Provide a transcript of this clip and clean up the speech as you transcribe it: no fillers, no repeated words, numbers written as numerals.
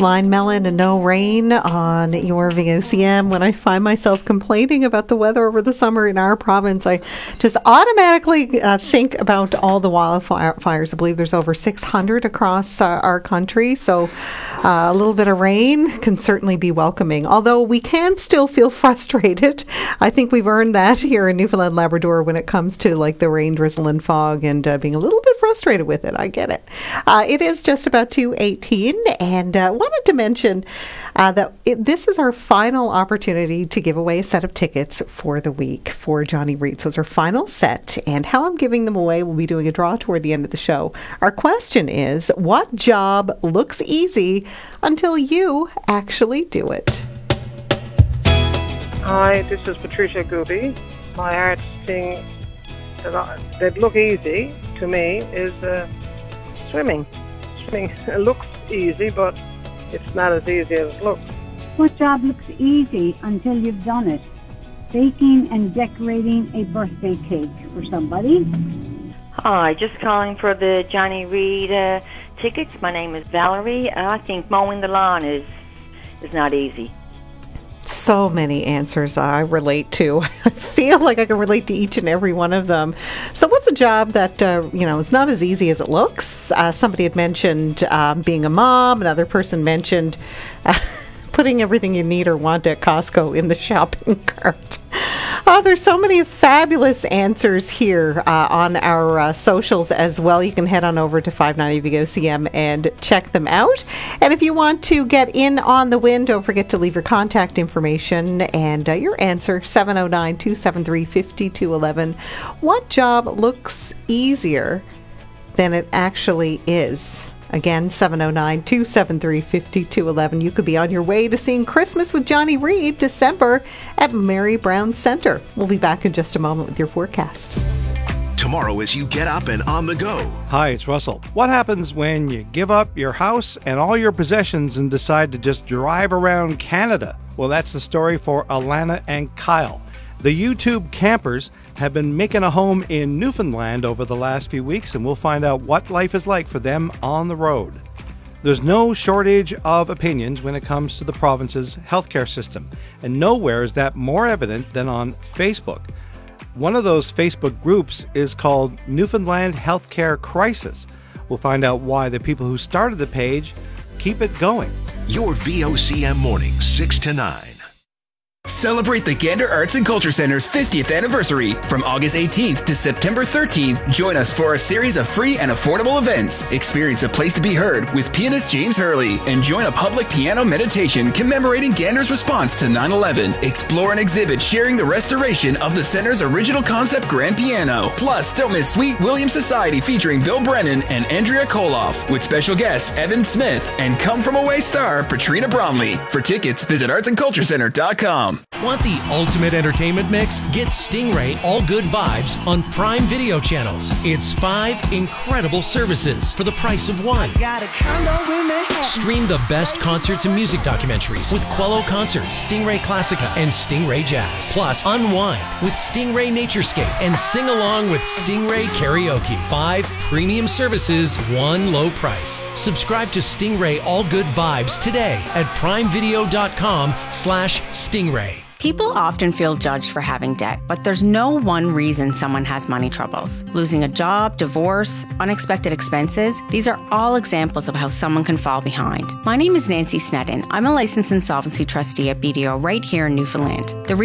Blind Melon and No Rain on your VOCM. When I find myself complaining about the weather over the summer in our province, I just automatically think about all the wildfires. I believe there's over 600 across our country, so a little bit of rain can certainly be welcoming. Although we can still feel frustrated. I think we've earned that here in Newfoundland, Labrador when it comes to like the rain, drizzle and fog and being a little bit frustrated with it. I get it. It is just about 2:18, and wanted to mention that this is our final opportunity to give away a set of tickets for the week for Johnny Reid. So it's our final set, and how I'm giving them away, we'll be doing a draw toward the end of the show. Our question is, what job looks easy until you actually do it? Hi, this is Patricia Gooby. My hardest thing that look easy to me is swimming. Swimming looks easy, but it's not as easy as it looks. What job looks easy until you've done it? Baking and decorating a birthday cake for somebody. Hi, just calling for the Johnny Reid tickets. My name is Valerie. I think mowing the lawn is not easy. So many answers I relate to. I feel like I can relate to each and every one of them. So what's a job that, is not as easy as it looks? Somebody had mentioned being a mom. Another person mentioned putting everything you need or want at Costco in the shopping cart. Oh, there's so many fabulous answers here on our socials as well. You can head on over to 590 VOCM and check them out. And if you want to get in on the win, don't forget to leave your contact information and your answer, 709-273-5211. What job looks easier than it actually is? Again, 709-273-5211. You could be on your way to seeing Christmas with Johnny Reid, December at Mary Brown Center. We'll be back in just a moment with your forecast. Tomorrow as you get up and on the go. Hi, it's Russell. What happens when you give up your house and all your possessions and decide to just drive around Canada? Well, that's the story for Alana and Kyle. The YouTube campers have been making a home in Newfoundland over the last few weeks, and we'll find out what life is like for them on the road. There's no shortage of opinions when it comes to the province's healthcare system, and nowhere is that more evident than on Facebook. One of those Facebook groups is called Newfoundland Healthcare Crisis. We'll find out why the people who started the page keep it going. Your VOCM mornings, 6 to 9. Celebrate the Gander Arts and Culture Center's 50th anniversary. From August 18th to September 13th, join us for a series of free and affordable events. Experience a place to be heard with pianist James Hurley and join a public piano meditation commemorating Gander's response to 9/11. Explore an exhibit sharing the restoration of the center's original concept grand piano. Plus, don't miss Sweet William Society featuring Bill Brennan and Andrea Koloff with special guests Evan Smith and Come From Away star Patrina Bromley. For tickets, visit artsandculturecenter.com. Want the ultimate entertainment mix? Get Stingray All Good Vibes on Prime Video channels. It's 5 incredible services for the price of one. Stream the best concerts and music documentaries with Quello Concerts, Stingray Classica, and Stingray Jazz. Plus, unwind with Stingray Naturescape and sing along with Stingray Karaoke. 5 premium services, one low price. Subscribe to Stingray All Good Vibes today at primevideo.com/Stingray. People often feel judged for having debt, but there's no one reason someone has money troubles. Losing a job, divorce, unexpected expenses, these are all examples of how someone can fall behind. My name is Nancy Sneddon. I'm a licensed insolvency trustee at BDO right here in Newfoundland. The